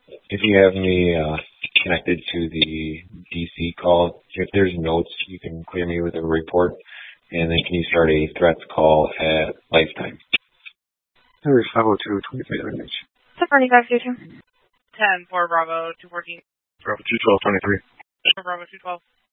if you have me connected to the DC call, if there's notes, you can clear me with a report, and then can you start a threats call at lifetime? Number 502, 25 damage. 25 station. 10 for Bravo 214. Bravo 212, 23. For Bravo 212.